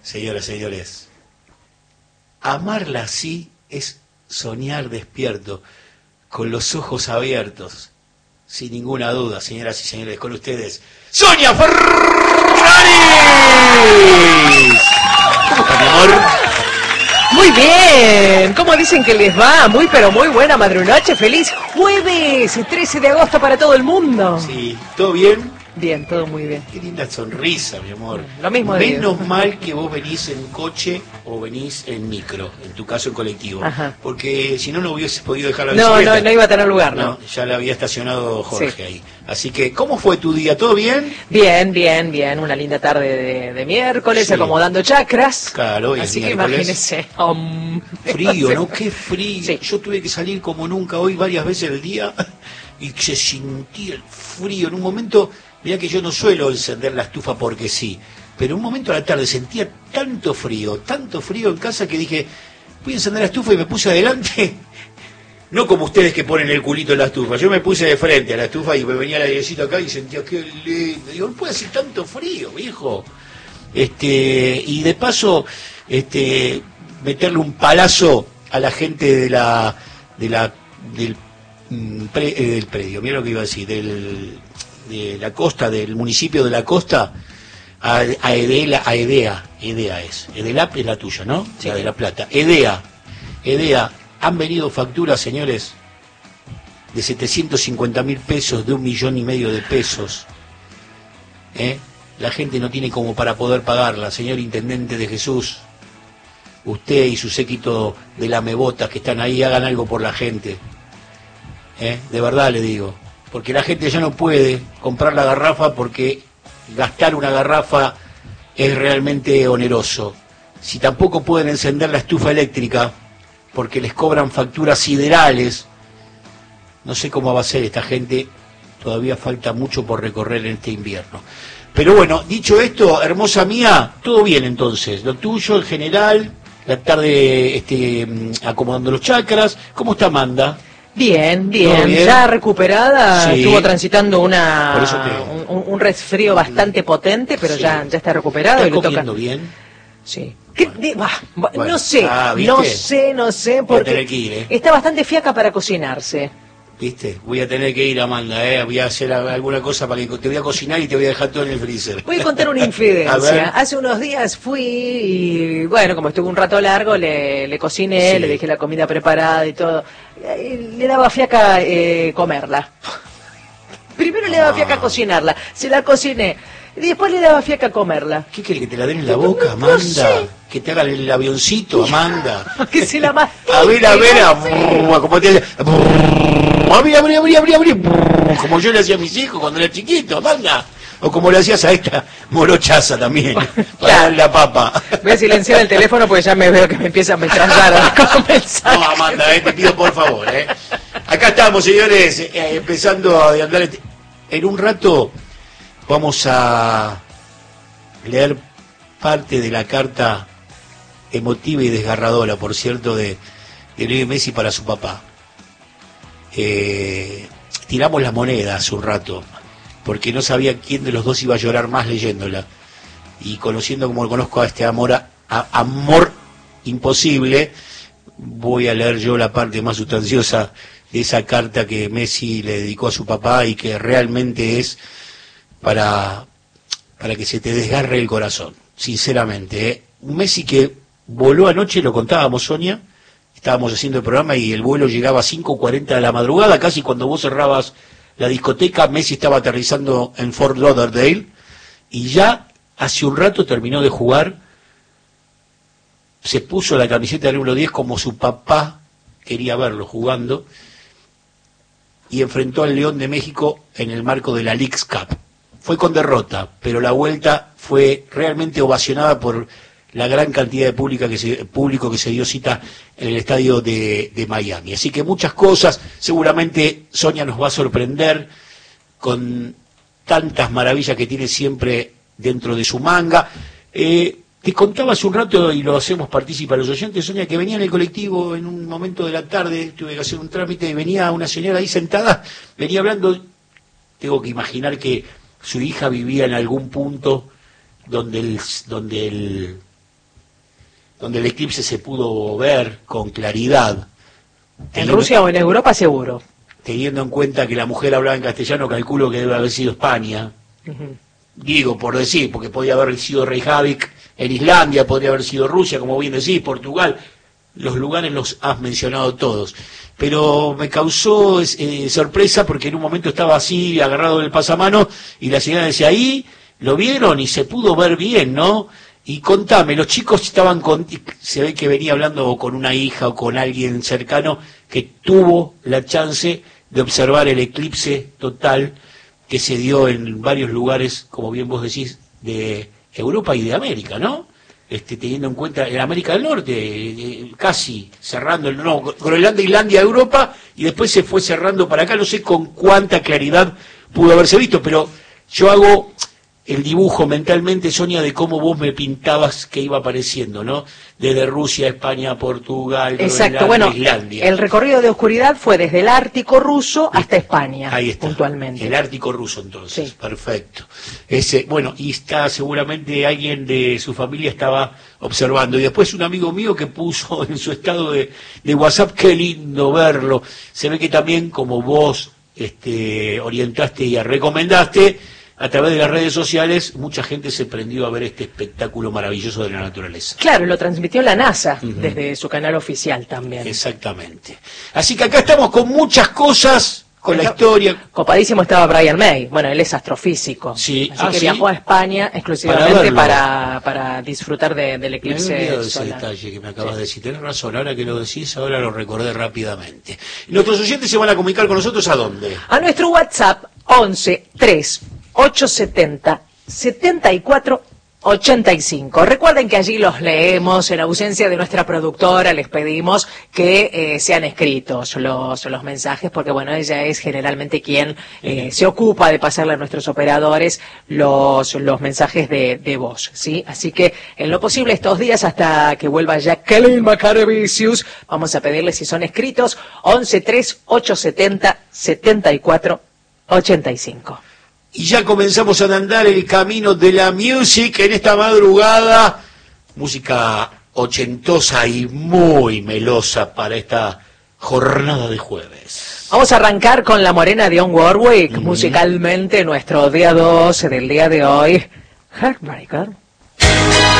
Señoras, señores, amarla así es soñar despierto, con los ojos abiertos, sin ninguna duda, señoras y señores, con ustedes, Sonia Ferraris. ¿Cómo está, mi amor? Muy bien, ¿cómo dicen que les va? Muy pero muy buena madrunoche, feliz jueves, 13 de agosto para todo el mundo. Sí, ¿todo bien? Bien, todo muy bien. Qué linda sonrisa, mi amor. Lo mismo Menos digo. mal que vos venís en coche o venís en micro, en tu caso en colectivo. Ajá. Porque si no, no hubiese podido dejar la No, bicicleta. no iba a tener lugar, ¿no? No, ya la había estacionado Jorge Sí. ahí. Así que, ¿cómo fue tu día? ¿Todo bien? Bien, bien, bien, una linda tarde de miércoles, Sí. acomodando chakras. Claro, hoy es Así que miércoles. imagínese. Frío, ¿no? Qué frío. Sí. Yo tuve que salir como nunca hoy varias veces al día y se sentía el frío. En un momento, mirá que yo no suelo encender la estufa porque sí, pero en un momento a la tarde sentía tanto frío en casa que dije, voy a encender la estufa y me puse adelante. No como ustedes que ponen el culito en la estufa. Yo me puse de frente a la estufa y me venía el airecito acá y sentía qué lindo. Digo, no puede hacer tanto frío, viejo. Y de paso, meterle un palazo a la gente del predio, mira lo que iba a decir, de la costa, del municipio de la costa, a Edea es. Edelap es la tuya, ¿no? Sí. La de La Plata. Edea, han venido facturas, señores, de 750.000 pesos, de 1,5 millones de pesos. La gente no tiene como para poder pagarla, señor Intendente de Jesús. Usted y su séquito de lamebotas que están ahí, hagan algo por la gente. De verdad le digo. Porque la gente ya no puede comprar la garrafa porque gastar una garrafa es realmente oneroso. Si tampoco pueden encender la estufa eléctrica porque les cobran facturas siderales, no sé cómo va a ser esta gente. Todavía falta mucho por recorrer en este invierno. Pero bueno, dicho esto, hermosa mía, todo bien entonces. Lo tuyo en general, la tarde acomodando los chakras. ¿Cómo está Amanda? Bien, ¿Todo bien? ya recuperada, Sí. estuvo transitando Por eso un resfrío bastante potente, pero Sí. ya está recuperado. ¿Estás y le toca. comiendo bien? Sí. Bueno. No sé, ¿viste? no sé, Voy a porque tener que ir, está bastante fiaca para cocinarse. ¿Viste? Voy a tener que ir, Amanda, voy a hacer alguna cosa para que te voy a cocinar y te voy a dejar todo en el freezer. Voy a contar una A ver. infidencia. Hace unos días fui y, bueno, como estuve un rato largo, le cociné, Sí. le dejé la comida preparada y todo. Le daba fiaca comerla. Primero le daba fiaca cocinarla, se la cociné. Y después le daba fiaca comerla. ¿Qué querés que te la den en la boca, Amanda? No sé. Que te hagan el avioncito, Amanda. Que se la mastique. A ver, no sé. como te hace. Abrí. Como yo le hacía a mis hijos cuando era chiquito, Amanda. O como le hacías a esta morochaza también, para darle la papa. Voy a silenciar el teléfono porque ya me veo que me empieza a metrallar con mensajes. No, Amanda, te pido por favor. Acá estamos, señores, empezando a andar. En un rato vamos a leer parte de la carta emotiva y desgarradora, por cierto, de Lionel Messi para su papá. Tiramos la moneda hace un rato, porque no sabía quién de los dos iba a llorar más leyéndola. Y conociendo como conozco a este amor imposible, voy a leer yo la parte más sustanciosa de esa carta que Messi le dedicó a su papá y que realmente es para que se te desgarre el corazón, sinceramente. Un Messi que voló anoche, lo contábamos, Sonia, estábamos haciendo el programa y el vuelo llegaba a 5:40 de la madrugada, casi cuando vos cerrabas la discoteca. Messi estaba aterrizando en Fort Lauderdale y ya hace un rato terminó de jugar, se puso la camiseta del número 10 como su papá quería verlo jugando y enfrentó al León de México en el marco de la Leagues Cup. Fue con derrota, pero la vuelta fue realmente ovacionada por la gran cantidad de público que se dio cita en el estadio de Miami. Así que muchas cosas, seguramente Sonia nos va a sorprender con tantas maravillas que tiene siempre dentro de su manga. Te contaba hace un rato, y lo hacemos partícipe a los oyentes, Sonia, que venía en el colectivo en un momento de la tarde, tuve que hacer un trámite, y venía una señora ahí sentada, venía hablando, tengo que imaginar que su hija vivía en algún punto donde el donde el eclipse se pudo ver con claridad. En Rusia o en Europa seguro. Teniendo en cuenta que la mujer hablaba en castellano, calculo que debe haber sido España. Digo, por decir, porque podía haber sido Reykjavik en Islandia, podría haber sido Rusia, como bien decís, Portugal. Los lugares los has mencionado todos. Pero me causó sorpresa porque en un momento estaba así, agarrado del pasamano, y la señora decía, ahí lo vieron y se pudo ver bien, ¿no? Y contame, los chicos estaban se ve que venía hablando con una hija o con alguien cercano que tuvo la chance de observar el eclipse total que se dio en varios lugares, como bien vos decís, de Europa y de América, ¿no? Teniendo en cuenta en América del Norte, casi cerrando, Groenlandia, Islandia, Europa, y después se fue cerrando para acá, no sé con cuánta claridad pudo haberse visto, pero yo hago el dibujo mentalmente, Sonia, de cómo vos me pintabas que iba apareciendo, ¿no? Desde Rusia, España, Portugal, exacto, bueno, Islandia. El recorrido de oscuridad fue desde el Ártico ruso hasta España. Ahí está, puntualmente. El Ártico ruso, entonces, sí. Perfecto. Bueno, y está seguramente alguien de su familia estaba observando. Y después un amigo mío que puso en su estado de WhatsApp, qué lindo verlo. Se ve que también, como vos orientaste y recomendaste, a través de las redes sociales, mucha gente se prendió a ver este espectáculo maravilloso de la naturaleza. Claro, lo transmitió la NASA desde su canal oficial también. Exactamente. Así que acá estamos con muchas cosas, con la historia. Copadísimo estaba Brian May. Bueno, él es astrofísico. Sí. Así que viajó a España exclusivamente para disfrutar del eclipse me olvidé de solar. ese detalle que me acabas de decir. Tenés razón, ahora que lo decís, ahora lo recordé rápidamente. Nuestros oyentes se van a comunicar con nosotros, ¿a dónde? A nuestro WhatsApp 11 3 870 74 85. Recuerden que allí los leemos, en ausencia de nuestra productora les pedimos que sean escritos los mensajes, porque bueno, ella es generalmente quien se ocupa de pasarle a nuestros operadores los mensajes de voz, ¿sí? Así que en lo posible estos días, hasta que vuelva Jacqueline Macarevicius, vamos a pedirles si son escritos 11 3 870 74 85. Y ya comenzamos a andar el camino de la music en esta madrugada. Música ochentosa y muy melosa para esta jornada de jueves. Vamos a arrancar con La Morena de Dionne Warwick, musicalmente nuestro día 12 del día de hoy, Heartbreaker.